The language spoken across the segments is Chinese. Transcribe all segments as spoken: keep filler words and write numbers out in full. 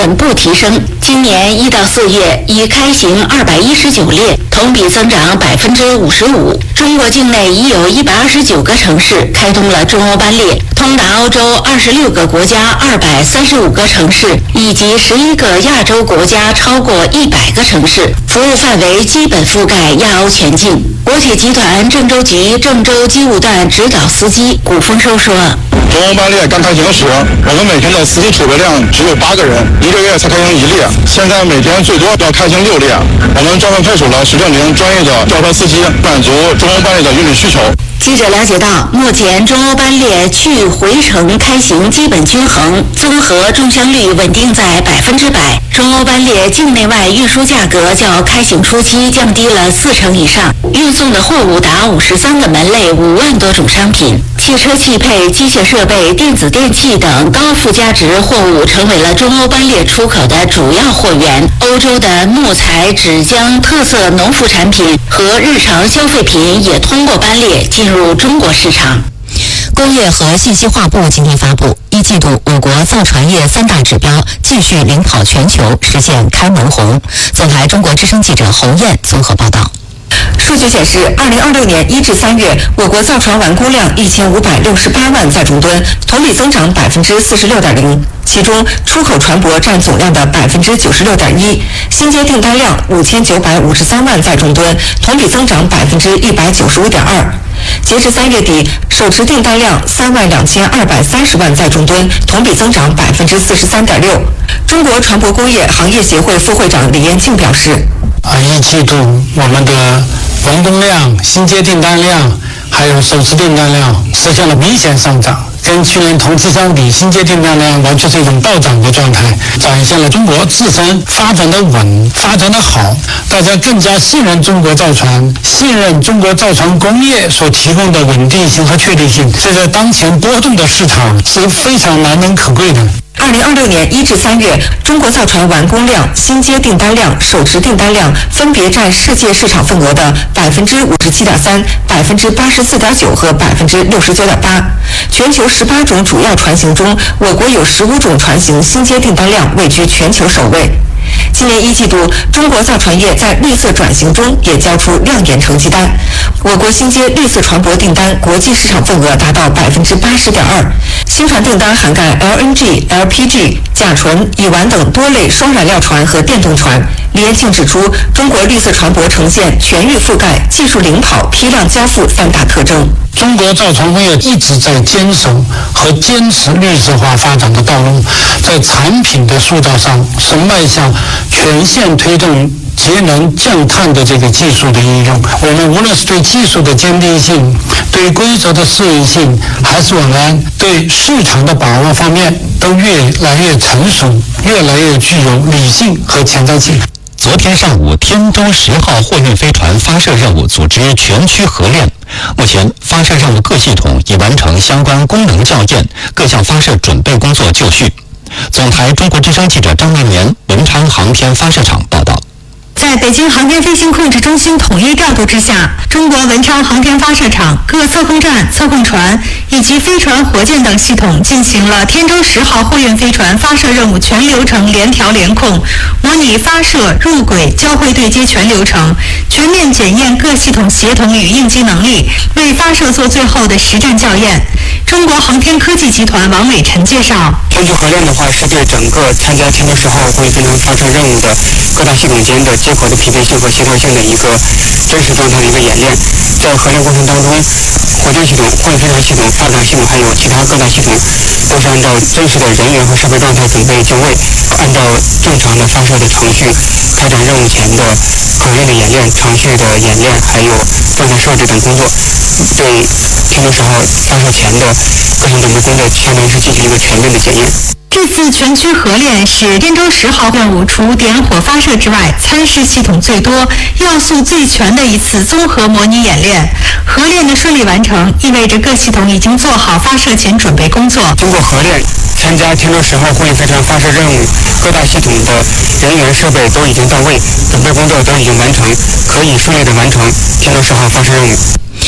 稳步提升。今年一到四月已开行二百一十九列，同比增长百分之五十五。中国境内已有一百二十九个城市开通了中欧班列，通达欧洲二十六个国家二百三十五个城市，以及十一个亚洲国家超过一百个城市，服务范围基本覆盖亚欧全境。国铁集团郑州局郑州机务段指导司机古丰收说：“ 中欧班列刚开行时，我们每天的司机储备量只有八个人，一个月才开行一列。现在每天最多要开行六列。我们专门派出了十六名专业的吊车司机，满足中欧班列的运力需求。” 记者了解到，目前中欧班列去回程开行基本均衡，综合中箱率稳定在百分之百。中欧班列境内外运输价格较开行初期降低了四成以上，运送的货物达五十三个门类，五万多种商品。汽车汽配、机械设备、电子电器等高附加值货物成为了中欧班列出口的主要货源。欧洲的木材、纸浆、特色农副产品和日常消费品也通过班列进入中国市场。 工业和信息化部今天发布，一季度我国造船业三大指标继续领跑全球，实现开门红。总台中国之声记者侯燕综合报道。 数据显示，二零二六年一至三月，我国造船完工量一千五百六十八万载重吨，同比增长百分之四十六点零。其中，出口船舶占总量的百分之九十六点一，新接订单量五千九百五十三万载重吨，同比增长百分之一百九十五点二。截至三月底，手持订单量三万两千二百三十万载重吨，同比增长百分之四十三点六。中国船舶工业行业协会副会长李延庆表示：“ 啊，一季度我们的完工量、新接订单量还有手持订单量实现了明显上涨。跟去年同期相比，新接订单量完全是一种暴涨的状态，展现了中国自身发展的稳、发展的好。大家更加信任中国造船，信任中国造船工业所提供的稳定性和确定性，这在当前波动的市场是非常难能可贵的。” 二零二六年一至三月，中国造船完工量、新接订单量、手持订单量分别占世界市场份额的百分之五十七点三、百分之八十四点九和百分之六十九点八。全球十八种主要船型中，我国有十五种船型新接订单量位居全球首位。今年一季度，中国造船业在绿色转型中也交出亮眼成绩单。我国新接绿色船舶订单国际市场份额达到百分之八十点二，新船订单涵盖 L N G、L P G、甲醇、乙烷等多类双燃料船和电动船。李延庆指出，中国绿色船舶呈现全域覆盖、技术领跑、批量交付三大特征。 中国造船工业一直在坚守和坚持绿色化发展的道路，在产品的塑造上是迈向全线推动节能降碳的这个技术的应用。我们无论是对技术的坚定性、对规则的适应性，还是我们对市场的把握方面，都越来越成熟，越来越具有理性和前瞻性。 昨天上午，天舟十号货运飞船发射任务组织全区合练。目前，发射任务各系统已完成相关功能校验，各项发射准备工作就绪。总台中国之声记者张曼年，文昌航天发射场报道。 在北京航天飞行控制中心统一调度之下，中国文昌航天发射场各测控站、测控船以及飞船、火箭等系统进行了天舟十号货运飞船发射任务全流程联调联控，模拟发射、入轨、交会对接全流程，全面检验各系统协同与应急能力，为发射做最后的实战校验。中国航天科技集团王伟晨介绍， 天舟合练的话，是对整个参加天舟十号货运飞船发射任务的各大系统间的接口的匹配性和协调性的一个真实状态的一个演练。在合练过程当中，火箭系统、货运飞船系统、发展系统还有其他各大系统都是按照真实的人员和设备状态准备就位，按照正常的发射的程序开展任务前的合练的演练、程序的演练还有状态设置等工作，对天舟十号发射前的各项准备工作相当于是进行一个全面的检验。 这次全区合练是天舟十号任务除点火发射之外，参试系统最多、要素最全的一次综合模拟演练。合练的顺利完成，意味着各系统已经做好发射前准备工作。 经过合练，参加天舟十号货运飞船发射任务，各大系统的人员设备都已经到位，准备工作都已经完成，可以顺利的完成天舟十号发射任务。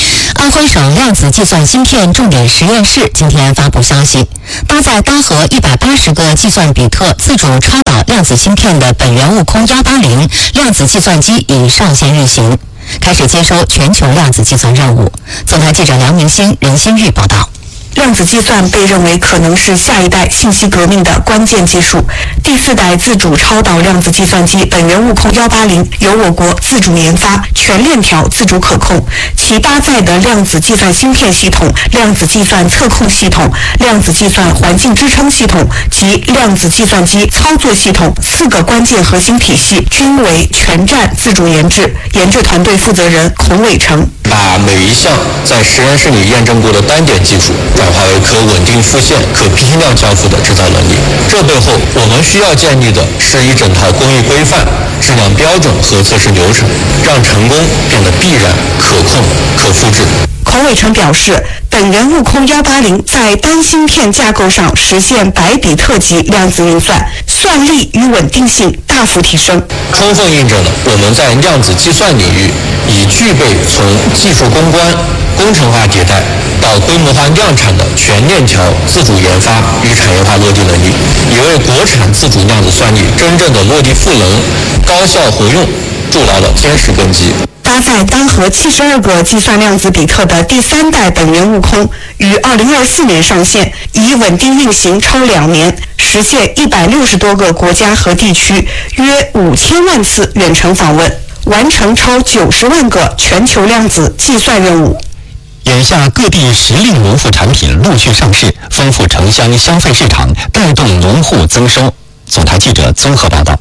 安徽省量子计算芯片重点实验室今天发布消息，搭载单核一百八十个计算比特自主超导量子芯片的本源悟空幺八零量子计算机已上线运行，开始接收全球量子计算任务。总台记者梁明星、任新玉报道。 量子计算被认为可能是下一代信息革命的关键技术。第四代自主超导量子计算机本源悟空幺八零由我国自主研发，全链条自主可控。其搭载的量子计算芯片系统、量子计算测控系统、量子计算环境支撑系统及量子计算机操作系统四个关键核心体系均为全站自主研制。研制团队负责人孔伟成把每一项在实验室里验证过的单点技术转化为可稳定复现、可批量交付的制造能力。这背后，我们需要建立的是一整套工艺规范、质量标准和测试流程，让成功变得必然、可控、可复制。 孔伟成表示，本源悟空幺八零在单芯片架构上实现百比特级量子运算，算力与稳定性大幅提升， 充分印证了我们在量子计算领域已具备从技术攻关、工程化迭代到规模化量产的全链条自主研发与产业化落地能力，也为国产自主量子算力真正的落地赋能、高效活用筑牢了坚实根基。 搭载单核七十二个计算量子比特的第三代本源悟空于二零二四年上线，已稳定运行超两年，实现一百六十多个国家和地区约五千万次远程访问，完成超九十万个全球量子计算任务。 眼下各地时令农副产品陆续上市，丰富城乡消费市场，带动农户增收。总台记者综合报道。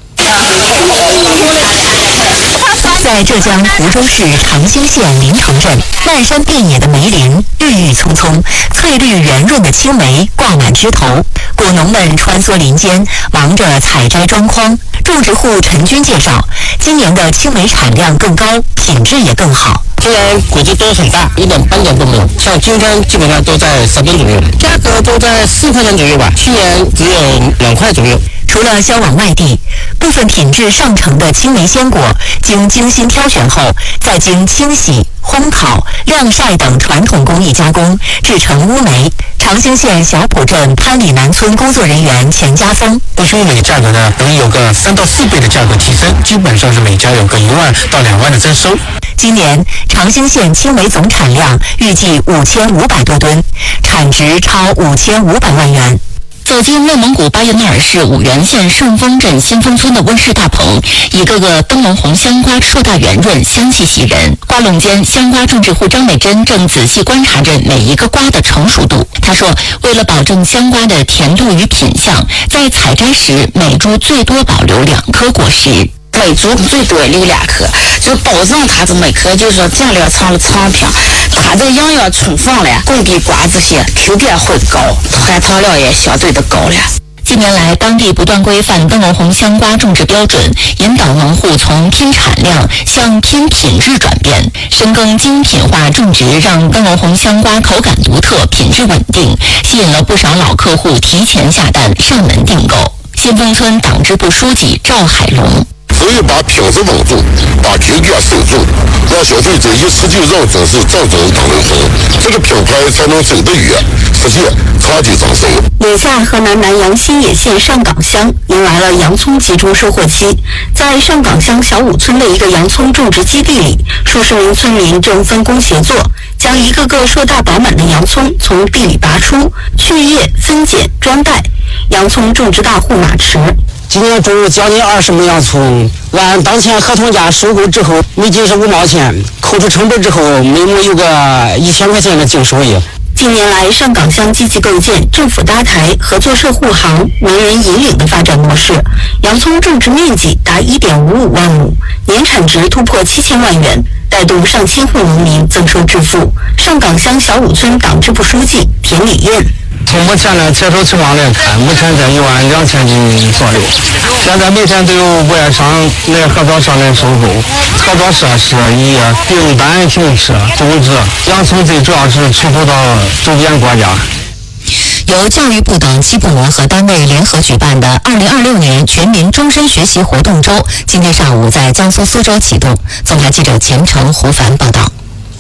在浙江湖州市长兴县临城镇，漫山遍野的梅林郁郁葱葱，翠绿圆润的青梅挂满枝头，果农们穿梭林间，忙着采摘装筐。种植户陈军介绍，今年的青梅产量更高，品质也更好。 今年果子都很大，一点斑点都没有。像今天基本上都在十吨左右，价格都在四块钱左右吧，去年只有两块左右。 除了销往外地，部分品质上乘的青梅鲜果经精心挑选后，再经清洗、烘烤、晾晒等传统工艺加工，制成乌梅。长兴县小浦镇潘里南村工作人员钱家峰， 不须梅价格呢，能有个三到四倍的价格提升，基本上是每家有个一万到两万的增收。 今年长兴县青梅总产量预计五千五百多吨，产值超五千五百万元。 走进内蒙古巴彦淖尔市五原县顺丰镇新丰村的温室大棚，一个个灯笼红香瓜硕大圆润，香气袭人。瓜垄间，香瓜种植户张美珍正仔细观察着每一个瓜的成熟度。她说，为了保证香瓜的甜度与品相，在采摘时每株最多保留两颗果实。 每株最多留两颗，就保证它这每颗就是说尽量长的长品，它这营养充分了，供比瓜子些 Q 点会高，含糖量也相对的高了。 近年来，当地不断规范灯笼红香瓜种植标准，引导农户从拼产量向拼品质转变，深耕精品化种植，让灯笼红香瓜口感独特、品质稳定，吸引了不少老客户提前下单上门订购。新丰村党支部书记赵海龙。 只有把品质稳住，把 Q 点守住，让消费者一吃就认这是正宗灯笼红，这个品牌才能走得远，实现长期增收。 眼下，河南南阳新野县上岗乡迎来了洋葱集中收获期。在上岗乡小武村的一个洋葱种植基地里，数十名村民正分工协作，将一个个硕大饱满的洋葱从地里拔出，去叶、分拣、装袋。洋葱种植大户马驰。 今年种了将近二十亩洋葱，按当前合同价收购之后，每斤是五毛钱，扣除成本之后，每亩有个一千块钱的净收益。 近年来，上岗乡积极构建政府搭台、合作社护航、文人引领的发展模式，洋葱种植面积达一点五五万亩，年产值突破七千万元，带动上千户农民增收致富。上岗乡小武村党支部书记田礼燕。 从目前的采收情况来看，目前在一万两千斤左右。现在每天都有外商来合作社来收购，合作社是以订单形式种植洋葱，最主要是出口到周边国家。 由教育部等七部门和单位联合举办的二零二六年全民终身学习活动周，今天上午在江苏苏州启动。总台记者钱成、胡凡报道。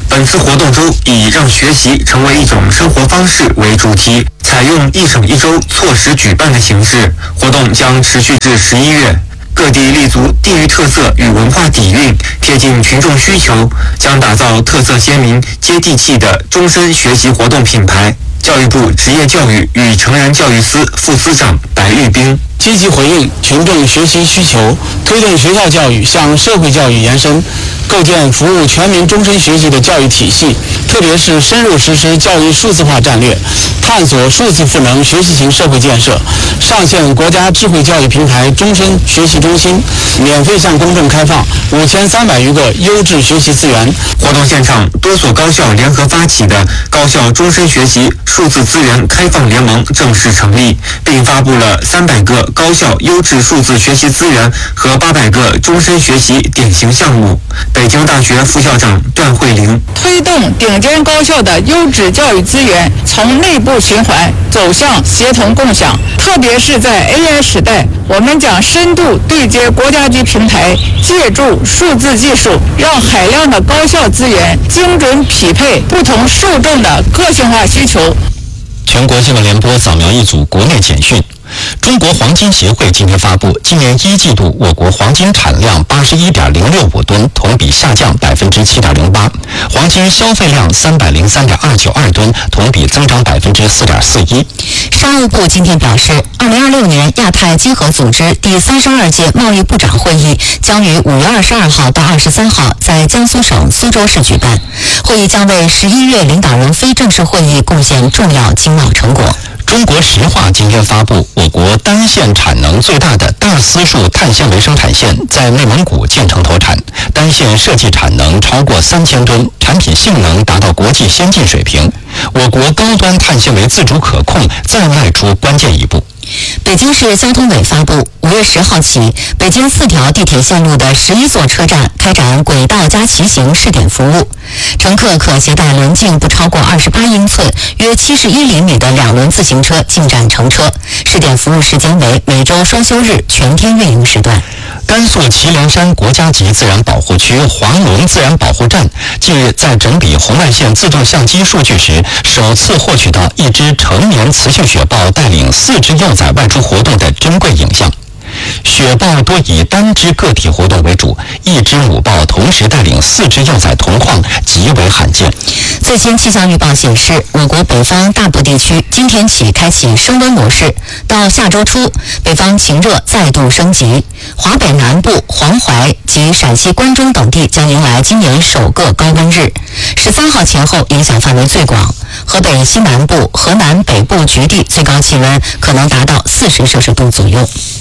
本次活动中以让学习成为一种生活方式为主题，采用一省一周错时举办的形式，活动将持续至十一月。各地立足地域特色与文化底蕴，贴近群众需求，将打造特色鲜明、接地气的终身学习活动品牌。教育部职业教育与成人教育司副司长白玉冰。 积极回应群众学习需求，推动学校教育向社会教育延伸，构建服务全民终身学习的教育体系，特别是深入实施教育数字化战略，探索数字赋能学习型社会建设，上线国家智慧教育平台终身学习中心，免费向公众开放五千三百余个优质学习资源。 活动现场，多所高校联合发起的高校终身学习数字资源开放联盟正式成立，并发布了三百个高校优质数字学习资源和八百个终身学习典型项目。北京大学副校长段慧玲： 推动顶尖高校的优质教育资源从内部循环走向协同共享，特别是在 A I 时代，我们将深度对接国家级平台，借助数字技术，让海量的高校资源精准匹配不同受众的个性化需求。 全国新闻联播扫描一组国内简讯。中国黄金协会今天发布，今年一季度我国黄金产量八十一点零六五吨，同比下降百分之七点零八；黄金消费量三百零三点二九二吨，同比增长百分之四点四一。 商务部今天表示，二零二六年亚太经合组织第三十二届贸易部长会议将于五月二十二号到二十三号在江苏省苏州市举办，会议将为十一月领导人非正式会议贡献重要经贸成果。 中国石化今天发布，我国单线产能最大的大丝树碳纤维生产线在内蒙古建成投产，单线设计产能超过三千吨，产品性能达到国际先进水平。我国高端碳纤维自主可控再迈出关键一步。 北京市交通委发布，五月十号起，北京四条地铁线路的十一座车站开展轨道加骑行试点服务，乘客可携带轮径不超过二十八英寸、约七十一厘米的两轮自行车进站乘车。试点服务时间为每周双休日全天运营时段。 甘肃祁连山国家级自然保护区华龙自然保护站近日在整理红外线自动相机数据时，首次获取到一只成年雌性雪豹带领四只幼崽外出活动的珍贵影像。雪豹多以单只个体活动为主，一只母豹同时带领四只幼崽同框，极为罕见。 最新气象预报显示，我国北方大部地区今天起开启升温模式，到下周初，北方晴热再度升级，华北南部、黄淮及陕西关中等地将迎来今年首个高温日。十三号前后影响范围最广，河北西南部、河南北部局地最高气温可能达到四十摄氏度左右。